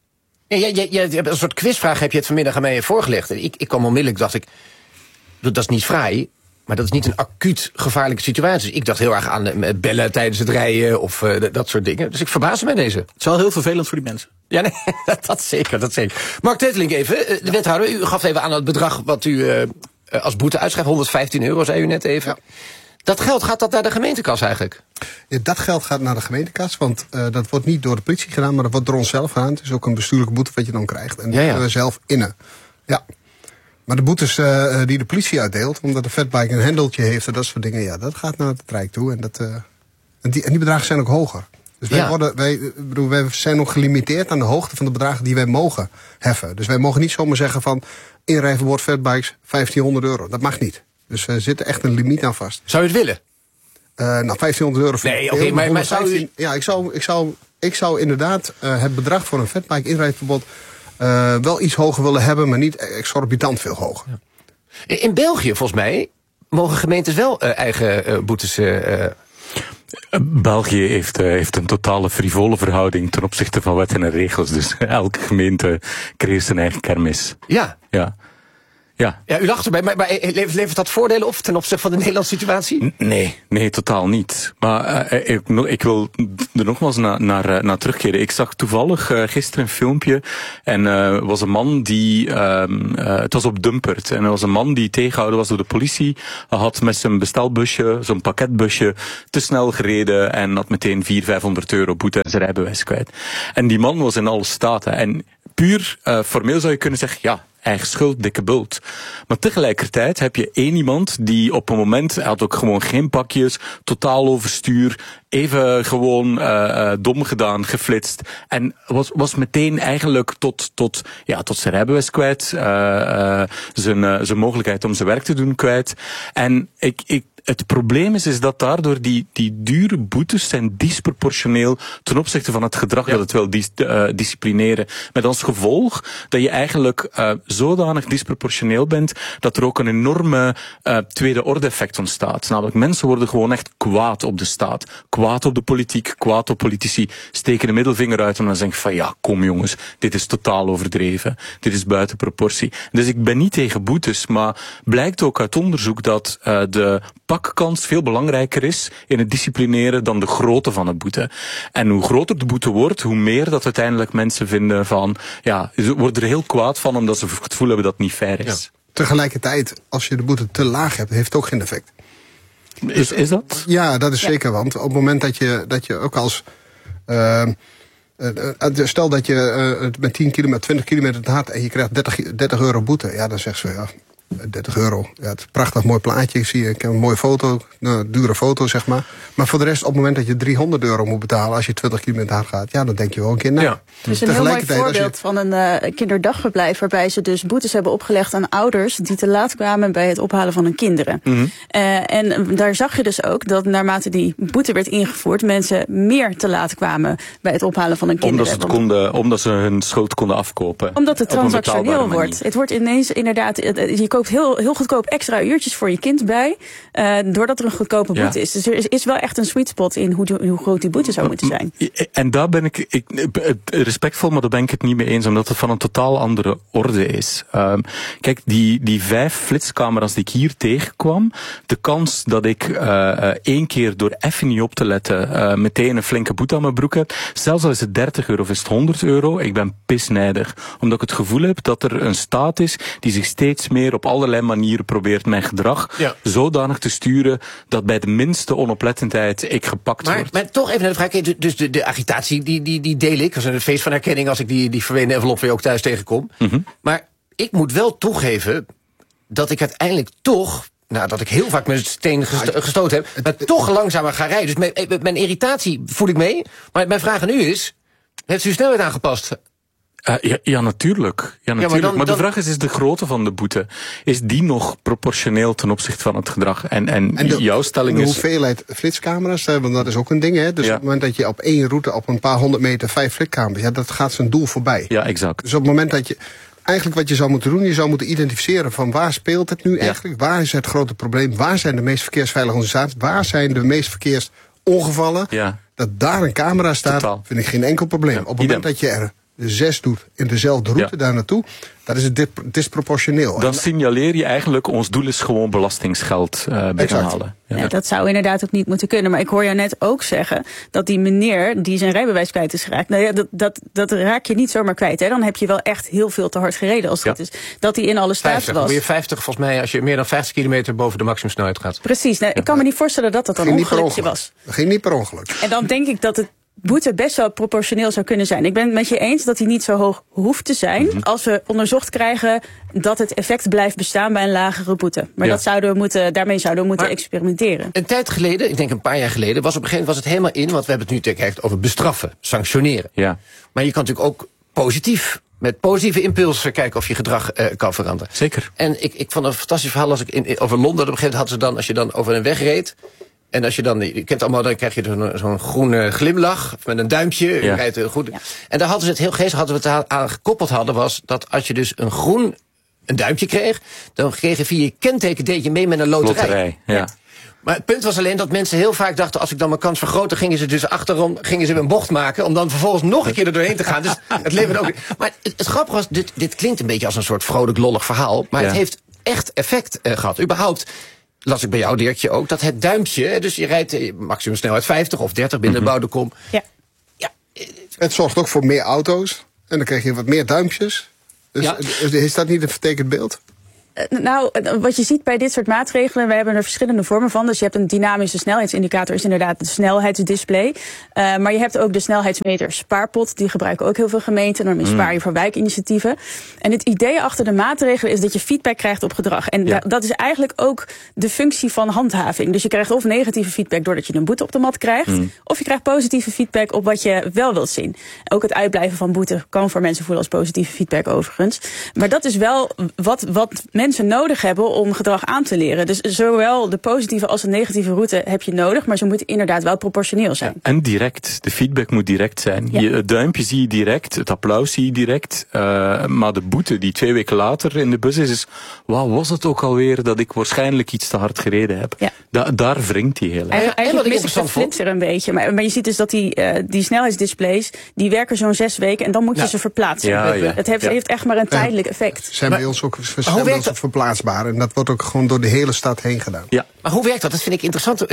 Je hebt een soort quizvraag heb je het vanmiddag aan mij voorgelegd. Ik kwam onmiddellijk, dacht ik, dat is niet fraai, maar dat is niet een acuut gevaarlijke situatie. Dus ik dacht heel erg aan bellen tijdens het rijden of dat soort dingen. Dus ik verbaasde me deze. Het is wel heel vervelend voor die mensen. Ja, nee, dat zeker. Mark Tettelink even, de wethouder, u gaf even aan het bedrag wat u als boete uitschrijft. €115, zei u net even. Ja. Dat geld, gaat dat naar de gemeentekas eigenlijk? Ja, dat geld gaat naar de gemeentekas, want dat wordt niet door de politie gedaan, maar dat wordt door onszelf gedaan. Het is ook een bestuurlijke boete wat je dan krijgt. En die kunnen we zelf innen. Ja. Maar de boetes die de politie uitdeelt, omdat de fatbike een hendeltje heeft en dat soort dingen, ja, dat gaat naar het Rijk toe. En die bedragen zijn ook hoger. Dus wij zijn nog gelimiteerd aan de hoogte van de bedragen die wij mogen heffen. Dus wij mogen niet zomaar zeggen van inrijverbod fatbikes €1500. Dat mag niet. Dus er zit echt een limiet aan vast. Zou je het willen? €1500. Nee, oké, maar zou u... Ja, ik zou inderdaad het bedrag voor een fatbike inrijverbod wel iets hoger willen hebben, maar niet exorbitant veel hoger. Ja. In België, volgens mij, mogen gemeentes wel eigen boetes... België heeft een totale frivole verhouding ten opzichte van wetten en regels. Dus elke gemeente creëert zijn eigen kermis. Ja. Ja, u lacht erbij, maar levert dat voordelen op ten opzichte van de Nederlandse situatie? Nee, totaal niet. Maar ik wil er nogmaals naar terugkeren. Ik zag toevallig gisteren een filmpje en was een man die... het was op Dumpert en er was een man die tegengehouden was door de politie. Hij had met zijn bestelbusje, zo'n pakketbusje, te snel gereden en had meteen €400-500 boete en zijn rijbewijs kwijt. En die man was in alle staten. En puur formeel zou je kunnen zeggen, ja, eigen schuld, dikke bult. Maar tegelijkertijd heb je één iemand die op een moment, hij had ook gewoon geen pakjes, totaal overstuur, even gewoon dom gedaan, geflitst. En was meteen eigenlijk tot zijn rijbewijs kwijt, zijn mogelijkheid om zijn werk te doen kwijt. En het probleem is dat daardoor die dure boetes zijn disproportioneel ten opzichte van het gedrag dat het wil disciplineren. Met als gevolg dat je eigenlijk zodanig disproportioneel bent dat er ook een enorme tweede orde effect ontstaat. Namelijk mensen worden gewoon echt kwaad op de staat, kwaad op de politiek, kwaad op politici, steken de middelvinger uit en dan zeggen van ja, kom jongens, dit is totaal overdreven, dit is buiten proportie. Dus ik ben niet tegen boetes, maar blijkt ook uit onderzoek dat de pakkans veel belangrijker is in het disciplineren dan de grootte van een boete. En hoe groter de boete wordt, hoe meer dat uiteindelijk mensen vinden van, ja, ze worden er heel kwaad van omdat ze het gevoel hebben dat het niet fair is. Ja. Tegelijkertijd, als je de boete te laag hebt, heeft het ook geen effect. Is dat? Ja, dat is zeker, want op het moment dat je ook als... stel dat je met 20 kilometer te hard en je krijgt €30 boete, ja, dan zegt ze ja, €30. Ja, het is een prachtig mooi plaatje. Ik heb een mooie foto, dure foto, zeg maar. Maar voor de rest, op het moment dat je €300 moet betalen als je 20 kilometer hard gaat, ja, dan denk je wel een keer na. Ja. Dus een heel mooi voorbeeld van een kinderdagverblijf waarbij ze dus boetes hebben opgelegd aan ouders die te laat kwamen bij het ophalen van hun kinderen. Mm-hmm. En daar zag je dus ook dat naarmate die boete werd ingevoerd, mensen meer te laat kwamen bij het ophalen van hun kinderen. Omdat ze hun schuld konden afkopen. Omdat het transactioneel wordt. Het wordt ineens inderdaad, je koopt heel goedkoop extra uurtjes voor je kind bij, doordat er een goedkope boete is. Dus er is wel echt een sweet spot in hoe groot die boete zou moeten zijn. En daar ben ik respectvol, maar daar ben ik het niet mee eens, omdat het van een totaal andere orde is. Kijk, die 5 flitscamera's die ik hier tegenkwam, de kans dat ik 1 keer door even niet op te letten meteen een flinke boete aan mijn broek heb, zelfs al is het €30 of is het €100, ik ben pisnijdig. Omdat ik het gevoel heb dat er een staat is die zich steeds meer op allerlei manieren probeert mijn gedrag zodanig te sturen dat bij de minste onoplettendheid ik gepakt word. Maar toch even naar de vraag, dus de agitatie die deel ik, als een feest van herkenning als ik die verwende envelop weer ook thuis tegenkom. Mm-hmm. Maar ik moet wel toegeven dat ik uiteindelijk toch, dat ik heel vaak mijn steen gestoten heb, maar toch langzamer ga rijden. Dus mijn irritatie voel ik mee. Maar mijn vraag aan u is, heeft u uw snelheid aangepast? Ja, natuurlijk. Maar de vraag is de grootte van de boete. Is die nog proportioneel ten opzichte van het gedrag? En jouw stelling is... de hoeveelheid flitscamera's, want dat is ook een ding, hè? Dus op het moment dat je op 1 route op een paar 100 meter 5 flitscamera's, ja, dat gaat zijn doel voorbij. Ja, exact. Dus op het moment dat je... Eigenlijk wat je zou moeten doen, je zou moeten identificeren van waar speelt het nu eigenlijk? Waar is het grote probleem? Waar zijn de meest verkeersveilige organisaties? Waar zijn de meest verkeersongevallen? Ja. Dat daar een camera staat, vind ik geen enkel probleem. Op het moment dat je er de 6 doet in dezelfde route daar naartoe, dat is het disproportioneel. Dan signaleer je eigenlijk, ons doel is gewoon belastingsgeld binnenhalen. Ja, dat zou inderdaad ook niet moeten kunnen. Maar ik hoor jou net ook zeggen dat die meneer die zijn rijbewijs kwijt is geraakt, nou ja, dat raak je niet zomaar kwijt. Hè? Dan heb je wel echt heel veel te hard gereden als dat is. Dat hij in alle staat was. Weer 50 volgens mij als je meer dan 50 kilometer boven de maximumsnelheid gaat. Precies. Nou, ik kan me niet voorstellen dat een ongelukje was. Dat ging niet per ongeluk. En dan denk ik dat het boete best wel proportioneel zou kunnen zijn. Ik ben het met je eens dat hij niet zo hoog hoeft te zijn als we onderzocht krijgen dat het effect blijft bestaan bij een lagere boete. Maar daarmee zouden we moeten experimenteren. Een tijd geleden, ik denk een paar jaar geleden, was op een gegeven moment het helemaal in, want we hebben het nu eigenlijk over bestraffen, sanctioneren. Ja. Maar je kan natuurlijk ook met positieve impulsen kijken of je gedrag kan veranderen. Zeker. En ik vond een fantastisch verhaal over Londen. Op een gegeven moment hadden ze dan, als je dan over een weg reed, en als je dan, je kent allemaal, dan krijg je zo'n groene glimlach met een duimpje. Ja. Je rijdt goed. Ja. En daar hadden ze het heel geestig, hadden we het aan gekoppeld was dat als je dus een duimpje kreeg, dan kreeg je via je kenteken deed je mee met een loterij. Ja. Maar het punt was alleen dat mensen heel vaak dachten, als ik dan mijn kans vergrootte, gingen ze dus achterom, een bocht maken, om dan vervolgens nog een keer er doorheen te gaan. Dus het leverde ook. Maar het grappige was, dit klinkt een beetje als een soort vrolijk lollig verhaal, maar het heeft echt effect gehad. Überhaupt las ik bij jou, Dirkje, ook dat het duimpje, dus je rijdt maximum snelheid 50 of 30 binnen de bouwde kom. Ja. Het zorgt ook voor meer auto's en dan krijg je wat meer duimpjes. Dus is dat niet een vertekend beeld? Nou, wat je ziet bij dit soort maatregelen, we hebben er verschillende vormen van. Dus je hebt een dynamische snelheidsindicator, is inderdaad de snelheidsdisplay. Maar je hebt ook de snelheidsmeter Spaarpot, die gebruiken ook heel veel gemeenten. Daarmee spaar je voor wijkinitiatieven. En het idee achter de maatregelen is dat je feedback krijgt op gedrag. En dat is eigenlijk ook de functie van handhaving. Dus je krijgt of negatieve feedback doordat je een boete op de mat krijgt, of je krijgt positieve feedback op wat je wel wilt zien. Ook het uitblijven van boete kan voor mensen voelen als positieve feedback overigens. Maar dat is wel wat mensen nodig hebben om gedrag aan te leren. Dus zowel de positieve als de negatieve route heb je nodig, maar ze moeten inderdaad wel proportioneel zijn. En direct. De feedback moet direct zijn. Ja. Het duimpje zie je direct, het applaus zie je direct, maar de boete die 2 weken later in de bus is wat was het ook alweer dat ik waarschijnlijk iets te hard gereden heb. Ja. Daar wringt hij heel erg. Eigenlijk mis ik de flitser een beetje, maar je ziet dus dat die snelheidsdisplays, die werken zo'n 6 weken en dan moet je ze verplaatsen. Ja. Het heeft echt maar een tijdelijk effect. Zijn bij ons ook verplaatsbaar en dat wordt ook gewoon door de hele stad heen gedaan. Ja. Maar hoe werkt dat? Dat vind ik interessant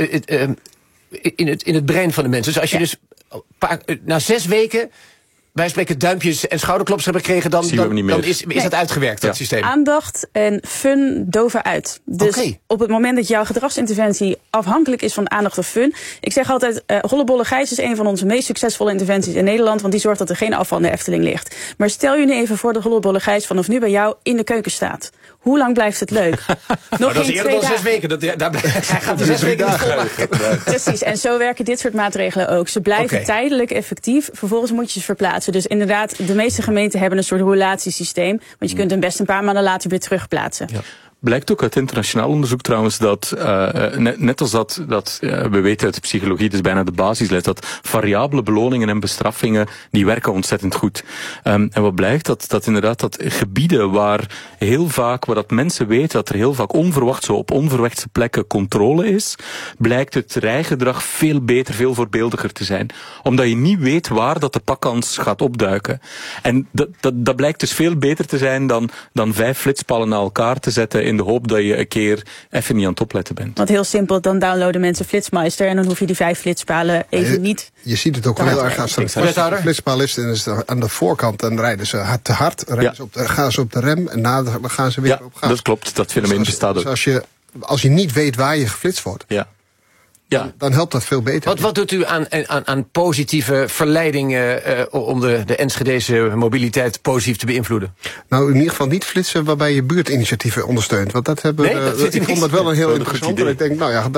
in het brein van de mensen. Dus als je dus na 6 weken wij spreken duimpjes en schouderklops hebben gekregen, dan is dat uitgewerkt, dat systeem. Aandacht en fun doven uit. Dus op het moment dat jouw gedragsinterventie afhankelijk is van aandacht of fun. Ik zeg altijd, Hollebolle Gijs is een van onze meest succesvolle interventies in Nederland, want die zorgt dat er geen afval in de Efteling ligt. Maar stel je nu even voor dat Hollebolle Gijs vanaf nu bij jou in de keuken staat. Hoe lang blijft het leuk? Nog dat is eerder dan 6 weken. Hij gaat er 6 weken niet volmaken. Precies, en zo werken dit soort maatregelen ook. Ze blijven tijdelijk effectief, vervolgens moet je ze verplaatsen. Dus inderdaad, de meeste gemeenten hebben een soort roulatiesysteem, want je kunt hem best een paar maanden later weer terugplaatsen. Ja. Blijkt ook uit internationaal onderzoek trouwens dat, net als dat we weten uit de psychologie, dat is bijna de basisles, dat variabele beloningen en bestraffingen, die werken ontzettend goed. En wat blijkt, dat inderdaad dat gebieden waar dat mensen weten dat er heel vaak onverwacht zo op onverwachte plekken controle is, blijkt het rijgedrag veel beter, veel voorbeeldiger te zijn. Omdat je niet weet waar dat de pakkans gaat opduiken. En dat blijkt dus veel beter te zijn dan 5 flitspalen naar elkaar te zetten in de hoop dat je een keer even niet aan het opletten bent. Want heel simpel, dan downloaden mensen Flitsmeister en dan hoef je die 5 flitspalen even niet. Je ziet het ook heel erg als er een flitspaal is en is aan de voorkant, dan rijden ze te hard, gaan ze op de rem en dan gaan ze weer op gas. Dat klopt, dat fenomeen bestaat ook. Dus als je niet weet waar je geflitst wordt, dan helpt dat veel beter. Wat doet u aan positieve verleidingen om de Enschedese mobiliteit positief te beïnvloeden? Nou, in ieder geval niet flitsen waarbij je buurtinitiatieven ondersteunt. Want dat hebben ik vond dat wel een heel interessant. En ik denk, nou ja,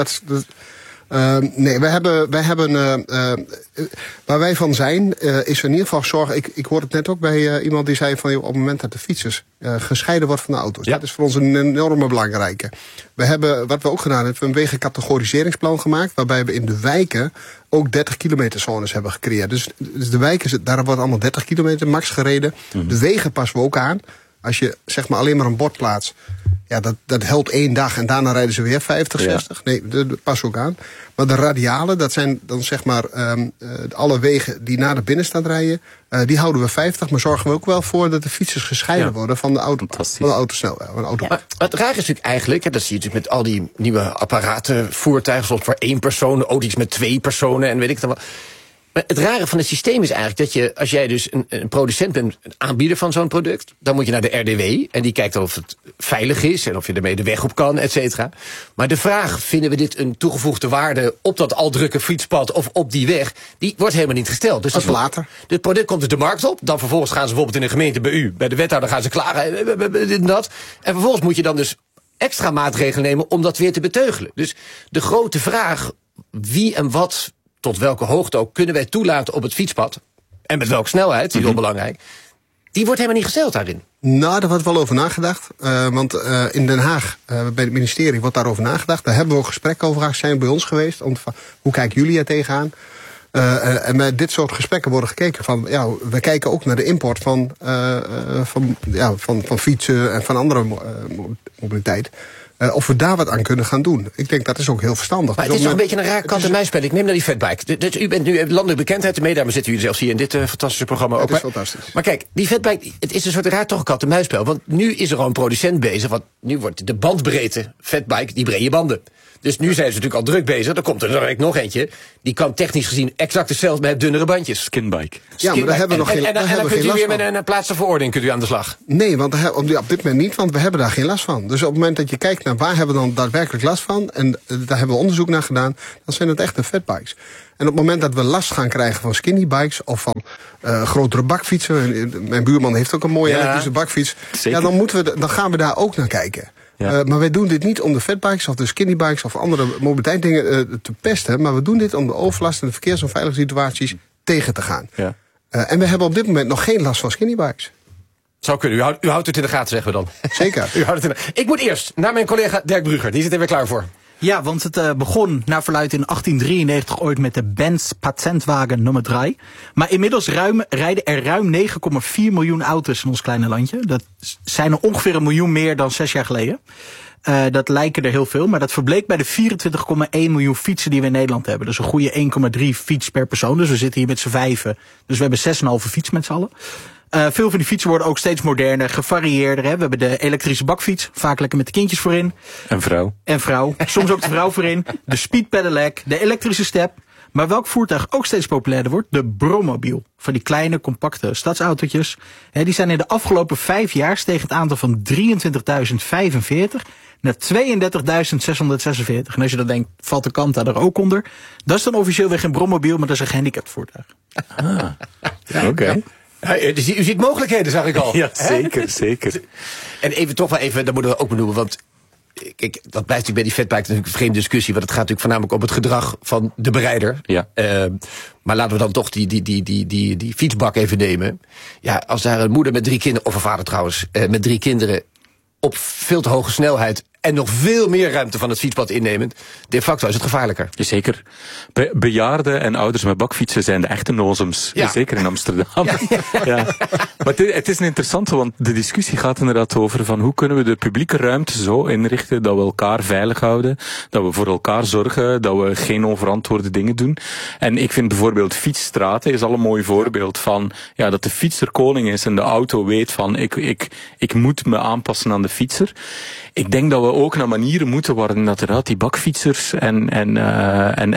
nee, wij hebben waar wij van zijn, is in ieder geval zorgen. Ik hoorde het net ook bij iemand die zei van op het moment dat de fietsers gescheiden wordt van de auto's. Ja. Dat is voor ons een enorme belangrijke. We hebben, wat we ook gedaan hebben, een wegencategoriseringsplan gemaakt, waarbij we in de wijken ook 30 kilometer zones hebben gecreëerd. Dus de wijken, daar wordt allemaal 30 kilometer max gereden. De wegen passen we ook aan. Als je zeg maar alleen maar een bord plaatst, ja, dat helpt 1 dag en daarna rijden ze weer 50, 60. Ja. Nee, dat pas ook aan. Maar de radialen, dat zijn dan zeg maar alle wegen die naar de binnenstad rijden, die houden we 50, maar zorgen we ook wel voor dat de fietsers gescheiden worden van de autosnelweg. Maar het raar is natuurlijk eigenlijk, dat zie je natuurlijk met al die nieuwe apparaten, voertuigen, soms voor 1 persoon, auto's met 2 personen en weet ik dan wat. Maar het rare van het systeem is eigenlijk dat je, als jij dus een producent bent, een aanbieder van zo'n product, dan moet je naar de RDW en die kijkt of het veilig is en of je ermee de weg op kan, et cetera. Maar de vraag, vinden we dit een toegevoegde waarde op dat al drukke fietspad of op die weg, die wordt helemaal niet gesteld. Dus dat is later. Het product komt dus de markt op, dan vervolgens gaan ze bijvoorbeeld in de gemeente bij u, bij de wethouder gaan ze klagen, dit en dat. En vervolgens moet je dan dus extra maatregelen nemen om dat weer te beteugelen. Dus de grote vraag, wie en wat, tot welke hoogte ook, kunnen wij toelaten op het fietspad, en met welke snelheid, die is heel belangrijk, die wordt helemaal niet gesteld daarin. Nou, daar wordt wel over nagedacht. Want in Den Haag, bij het ministerie, wordt daarover nagedacht. Daar hebben we ook gesprekken over gehad, zijn bij ons geweest. Hoe kijken jullie er tegenaan? En met dit soort gesprekken worden gekeken van, ja, we kijken ook naar de import van fietsen en van andere mobiliteit. Of we daar wat aan kunnen gaan doen. Ik denk dat is ook heel verstandig. Maar het is toch een beetje een raar kat-en-muisspel. Ik neem naar die fatbike. Dus u bent nu landelijke bekendheid ermee. Daarom zitten jullie zelfs hier in dit fantastische programma ook. Het is fantastisch. Maar kijk, die fatbike, het is een soort raar toch een kat-en-muisspel. Want nu is er al een producent bezig. Want nu wordt de bandbreedte fatbike, die brede banden. Dus nu zijn ze natuurlijk al druk bezig. Dan komt er direct nog eentje. Die kan technisch gezien exact hetzelfde, maar heeft dunnere bandjes. Skinbike. Ja, maar daar hebben we nog geen last van. En dan kunt u weer met een plaatsverordening kunt u aan de slag. Nee, want op dit moment niet, want we hebben daar geen last van. Dus op het moment dat je kijkt naar waar hebben we dan daadwerkelijk last van, en daar hebben we onderzoek naar gedaan, dan zijn het echte fatbikes. En op het moment dat we last gaan krijgen van skinny-bikes of van grotere bakfietsen, mijn buurman heeft ook een mooie elektrische bakfiets, ja, dan gaan we daar ook naar kijken. Ja. Maar wij doen dit niet om de fatbikes of de skinny-bikes of andere mobiliteitsdingen te pesten, maar we doen dit om de overlast en de verkeersonveiligheidssituaties tegen te gaan. Ja. En we hebben op dit moment nog geen last van skinny-bikes. Zou kunnen. U houdt het in de gaten, zeggen we dan. Zeker. Ik moet eerst naar mijn collega Dirk Brugger. Die zit er weer klaar voor. Ja, want het begon naar verluidt in 1893 ooit met de Benz Patientwagen nummer 3. Maar inmiddels rijden er ruim 9,4 miljoen auto's in ons kleine landje. Dat zijn er ongeveer 1 miljoen meer dan 6 jaar geleden. Dat lijken er heel veel, maar dat verbleek bij de 24,1 miljoen fietsen die we in Nederland hebben. Dus een goede 1,3 fiets per persoon. Dus we zitten hier met z'n 5. Dus we hebben 6,5 fiets met z'n allen. Veel van die fietsen worden ook steeds moderner, gevarieerder. Hè. We hebben de elektrische bakfiets, vaak lekker met de kindjes voorin. En vrouw. Soms ook de vrouw voorin. De speed pedelec, de elektrische step. Maar welk voertuig ook steeds populairder wordt? De brommobiel. Van die kleine, compacte stadsautootjes. Die zijn in de afgelopen 5 jaar stegen het aantal van 23.045 naar 32.646. En als je dan denkt, valt de Kanta er ook onder? Dat is dan officieel weer geen brommobiel, maar dat is een gehandicapt voertuig. Oké. Ja, dus u ziet mogelijkheden, zag ik al. Ja, zeker, zeker. En dat moeten we ook benoemen, want kijk, dat blijft natuurlijk bij die fatbike natuurlijk een vreemde discussie, want het gaat natuurlijk voornamelijk om het gedrag van de berijder. Ja. Maar laten we dan toch die fietsbak even nemen. Ja, als daar een moeder met 3 kinderen, of een vader trouwens, met 3 kinderen op veel te hoge snelheid en nog veel meer ruimte van het fietspad innemend, de facto is het gevaarlijker. Zeker. Bejaarden en ouders met bakfietsen zijn de echte nozems. Ja. Zeker in Amsterdam. Ja. Maar het is een interessante, want de discussie gaat inderdaad over van hoe kunnen we de publieke ruimte zo inrichten dat we elkaar veilig houden, dat we voor elkaar zorgen, dat we geen onverantwoorde dingen doen. En ik vind bijvoorbeeld fietsstraten is al een mooi voorbeeld van dat de fietser koning is en de auto weet van ik moet me aanpassen aan de fietser. Ik denk dat we ook naar manieren moeten waarin inderdaad die bakfietsers en